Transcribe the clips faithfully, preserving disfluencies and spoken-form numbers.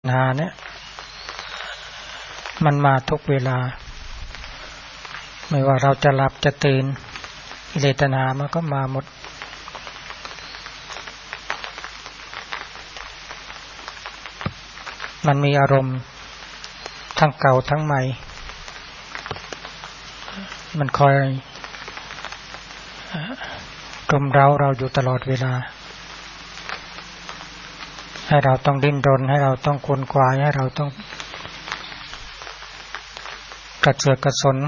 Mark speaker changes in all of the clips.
Speaker 1: หาเนี่ยมันมาทุกเวลาไม่ว่าเราจะหลับจะตื่นกิเลสตัณหามันก็มาหมดมันมีอารมณ์ทั้งเก่าทั้งใหม่มันคอยกลมเร้าเราอยู่ตลอดเวลาให้เราต้องดิ้นรนให้เราต้องขวนขวายให้เราต้องกระเสือกกระสน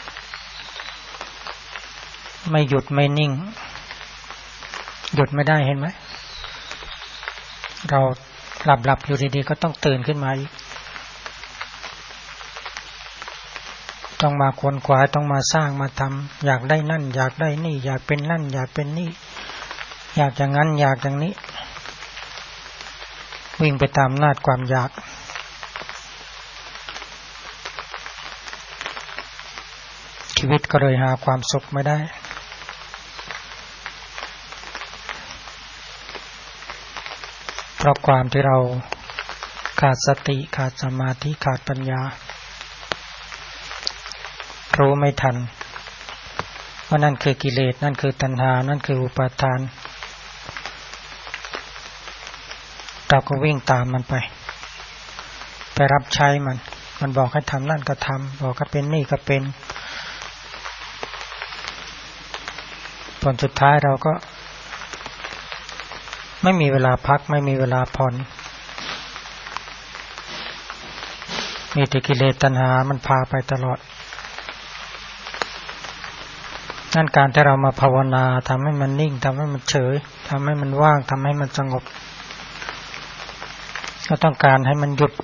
Speaker 1: ไม่หยุดไม่นิ่งหยุดไม่ได้เห็นไหมเราหลับหลับอยู่ดีๆก็ต้องตื่นขึ้นมาอีกต้องมาขวนขวายต้องมาสร้างมาทำอยากได้นั่นอยากได้นี่อยากเป็นนั่นอยากเป็นนี่อยากอย่างนั้นอยากอย่างนี้วิ่งไปตามอำนาจความอยากชีวิตก็เลยหาความสุขไม่ได้เพราะความที่เราขาดสติขาดสมาธิขาดปัญญารู้ไม่ทันว่านั่นคือกิเลสนั่นคือตัณหานั่นคืออุปาทานเราก็วิ่งตามมันไปไปรับใช้มันมันบอกให้ทำนั่นก็ทำบอกให้เป็นนี่ก็เป็นผลสุดท้ายเราก็ไม่มีเวลาพักไม่มีเวลาผ่อนมีแต่กิเลสตัณหามันพาไปตลอดนั่นการที่เรามาภาวนาทำให้มันนิ่งทำให้มันเฉยทำให้มันว่างทำให้มันสงบก็ต้องการให้มันหยุด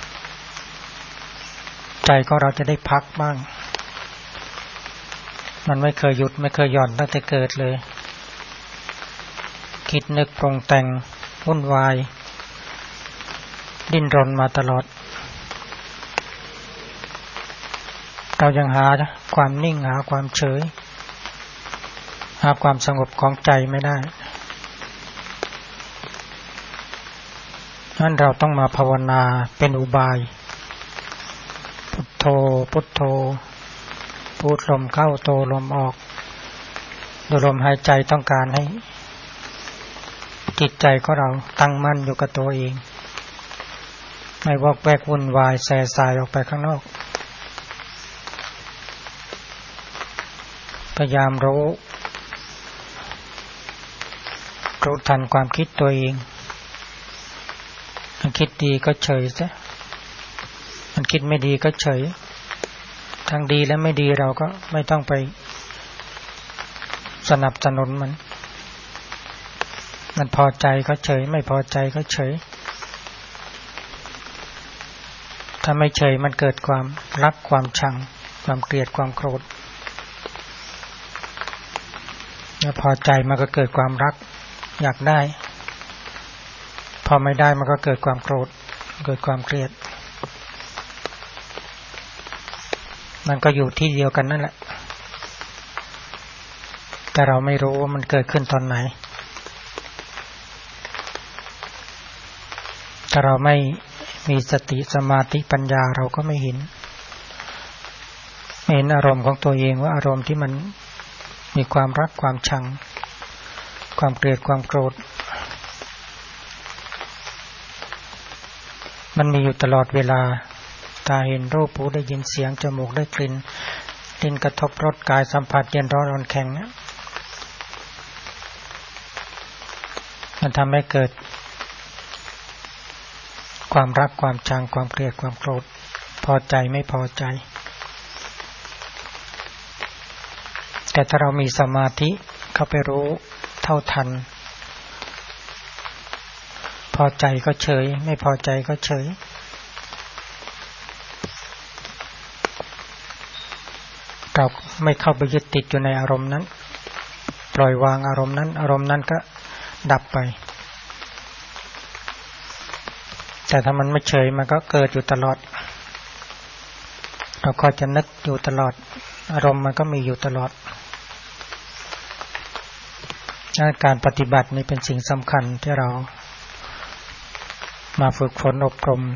Speaker 1: ใจก็เราจะได้พักบ้างมันไม่เคยหยุดไม่เคยหย่อนตั้งแต่เกิดเลยคิดนึกปรุงแต่งวุ่นวายดิ้นรนมาตลอดเรายังหาความนิ่งหาความเฉยหาความสงบของใจไม่ได้นั้นเราต้องมาภาวนาเป็นอุบายพุทโธพุทโธพูดลมเข้าโตลมออกดูลมหายใจต้องการให้จิตใจของเราตั้งมั่นอยู่กับตัวเองไม่วอกแวกวุ่นวายแส่สายออกไปข้างนอกพยายามรู้รู้ทันความคิดตัวเองมันคิดดีก็เฉยซะมันคิดไม่ดีก็เฉยทั้งดีและไม่ดีเราก็ไม่ต้องไปสนับสนุนมันมันพอใจก็เฉยไม่พอใจก็เฉยถ้าไม่เฉยมันเกิดความรักความชังความเกลียดความโกรธถ้าพอใจมันก็เกิดความรักอยากได้พอไม่ได้มันก็เกิดความโกรธเกิดความเกลียดมันก็อยู่ที่เดียวกันนั่นแหละแต่เราไม่รู้ว่ามันเกิดขึ้นตอนไหนถ้าเราไม่มีสติสมาธิปัญญาเราก็ไม่เห็นไม่เห็นอารมณ์ของตัวเองว่าอารมณ์ที่มันมีความรักความชังความเกลียดความโกรธมันมีอยู่ตลอดเวลาตาเห็นรูปหูได้ยินเสียงจมูกได้กลิ่นลิ้นกระทบรสกายสัมผัสเย็นร้อนอ่อนแข็งเนี่ยมันทำให้เกิดความรักความชังความเกลียดความโกรธพอใจไม่พอใจแต่ถ้าเรามีสมาธิเข้าไปรู้เท่าทันพอใจก็เฉยไม่พอใจก็เฉยเราไม่เข้าไปยึดติดอยู่ในอารมณ์นั้นปล่อยวางอารมณ์นั้นอารมณ์นั้นก็ดับไปแต่ถ้ามันไม่เฉยมันก็เกิดอยู่ตลอดเราก็จะนึกอยู่ตลอดอารมณ์มันก็มีอยู่ตลอดการปฏิบัตินี่เป็นสิ่งสำคัญที่เรามาฝึกฝนอบรม